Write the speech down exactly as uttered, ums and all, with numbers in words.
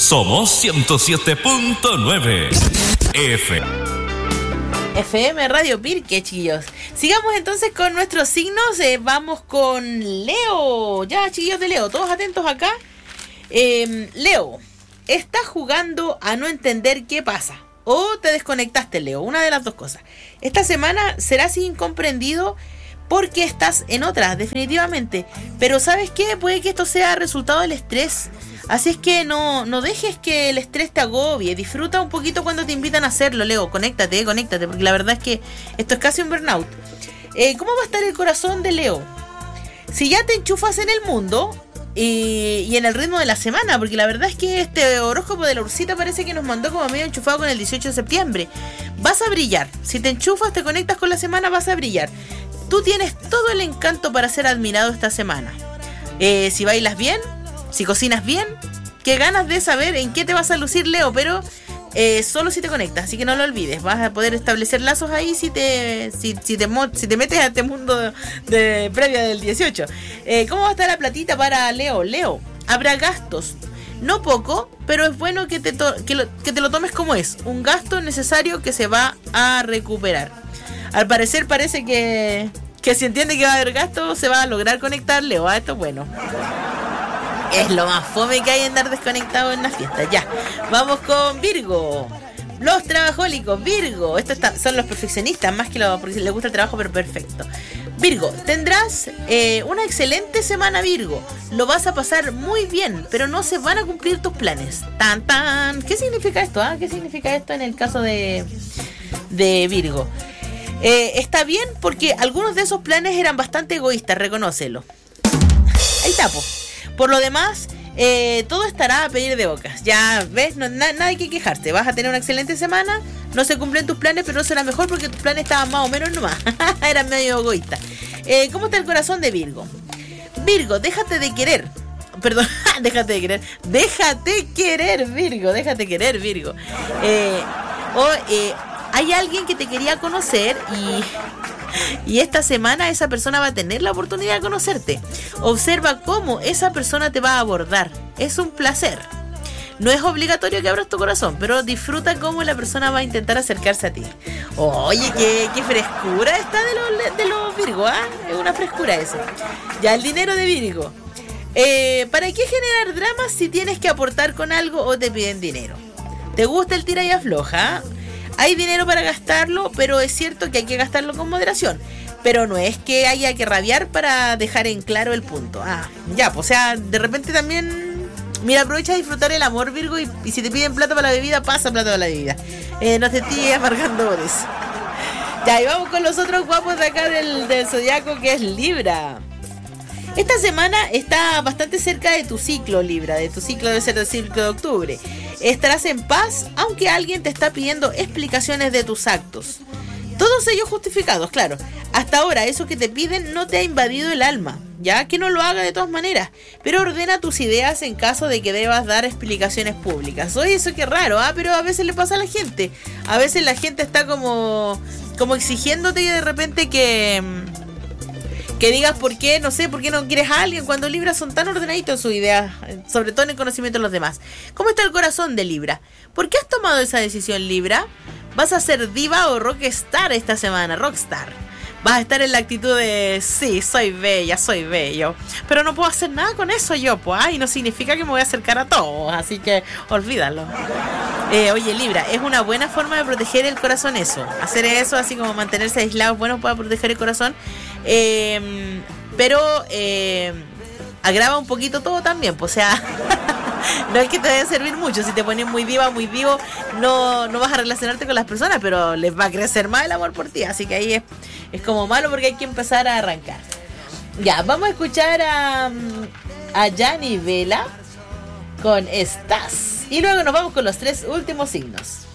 Somos ciento siete punto nueve F. F M Radio Pirque, chiquillos. Sigamos entonces con nuestros signos. Eh, vamos con Leo. Ya, chiquillos de Leo, todos atentos acá. Eh, Leo, estás jugando a no entender qué pasa. O te desconectaste, Leo. Una de las dos cosas. Esta semana serás incomprendido porque estás en otra, definitivamente. Pero ¿sabes qué? Puede que esto sea resultado del estrés. Así es que no, no dejes que el estrés te agobie. Disfruta un poquito cuando te invitan a hacerlo, Leo. Conéctate, conéctate, porque la verdad es que esto es casi un burnout. Eh, ¿Cómo va a estar el corazón de Leo? Si ya te enchufas en el mundo y, y en el ritmo de la semana, porque la verdad es que este horóscopo de la Ursita parece que nos mandó como medio enchufado con el dieciocho de septiembre. Vas a brillar. Si te enchufas, te conectas con la semana, vas a brillar. Tú tienes todo el encanto para ser admirado esta semana. Eh, si bailas bien, si cocinas bien, qué ganas de saber en qué te vas a lucir, Leo, pero eh, solo si te conectas, así que no lo olvides. Vas a poder establecer lazos ahí si te si, si te, si te metes a este mundo de, de previa del dieciocho. Eh, ¿Cómo va a estar la platita para Leo? Leo, habrá gastos. No poco, pero es bueno que te, to- que, lo, que te lo tomes como es. Un gasto necesario que se va a recuperar. Al parecer parece que, que si entiende que va a haber gasto, se va a lograr conectar, Leo. Ah, esto es bueno. Es lo más fome que hay en andar desconectado en las fiestas. Ya, vamos con Virgo. Los trabajólicos, Virgo. Estos está, son los perfeccionistas, más que lo, porque les gusta el trabajo, pero perfecto. Virgo, tendrás eh, una excelente semana, Virgo. Lo vas a pasar muy bien, pero no se van a cumplir tus planes. Tan, tan. ¿Qué significa esto? Ah? ¿Qué significa esto en el caso de, de Virgo? Eh, está bien porque algunos de esos planes eran bastante egoístas, reconócelo. Ahí tapo. Por lo demás, eh, todo estará a pedir de bocas. Ya ves, no, na, nada hay que quejarte. Vas a tener una excelente semana. No se cumplen tus planes, pero no será mejor porque tus planes estaban más o menos nomás. Eran medio egoístas. Eh, ¿Cómo está el corazón de Virgo? Virgo, déjate de querer. Perdón, déjate de querer. Déjate querer, Virgo. Déjate querer, Virgo. Eh, o eh, hay alguien que te quería conocer y... Y esta semana esa persona va a tener la oportunidad de conocerte. Observa cómo esa persona te va a abordar. Es un placer. No es obligatorio que abras tu corazón, pero disfruta cómo la persona va a intentar acercarse a ti. Oye, qué, qué frescura está de los, de los Virgo, ¿ah? ¿eh? Es una frescura eso. Ya, el dinero de Virgo. Eh, ¿Para qué generar dramas si tienes que aportar con algo o te piden dinero? ¿Te gusta el tira y afloja? Hay dinero para gastarlo, pero es cierto que hay que gastarlo con moderación. Pero no es que haya que rabiar para dejar en claro el punto. Ah, ya, pues, o sea, de repente también... Mira, aprovecha de disfrutar el amor, Virgo, y, y si te piden plata para la bebida, pasa plata para la bebida. Eh, no te estés amargando por eso. Ya, y vamos con los otros guapos de acá del, del zodiaco, que es Libra. Esta semana está bastante cerca de tu ciclo, Libra. De tu ciclo debe ser del ciclo de octubre. Estarás en paz, aunque alguien te está pidiendo explicaciones de tus actos. Todos ellos justificados, claro. Hasta ahora eso que te piden no te ha invadido el alma, ya que no lo haga de todas maneras. Pero ordena tus ideas en caso de que debas dar explicaciones públicas. Oye, eso qué raro, ¿ah? Pero a veces le pasa a la gente. A veces la gente está como, como exigiéndote y de repente que... Que digas por qué, no sé, por qué no quieres a alguien cuando Libra son tan ordenaditos en sus ideas, sobre todo en el conocimiento de los demás. ¿Cómo está el corazón de Libra? ¿Por qué has tomado esa decisión, Libra? ¿Vas a ser diva o rockstar esta semana? Rockstar. Vas a estar en la actitud de, sí, soy bella, soy bello, pero no puedo hacer nada con eso yo, pues, ay, no significa que me voy a acercar a todos, así que olvídalo. Eh, oye, Libra, es una buena forma de proteger el corazón eso. Hacer eso, así como mantenerse aislados, bueno, para proteger el corazón. Eh, pero eh, agrava un poquito todo también, pues, o sea, no es que te vaya a servir mucho. Si te pones muy diva, muy vivo, no, no vas a relacionarte con las personas, pero les va a crecer más el amor por ti. Así que ahí es, es como malo porque hay que empezar a arrancar. Ya, vamos a escuchar a, a Yanni Vela con Estás. Y luego nos vamos con los tres últimos signos.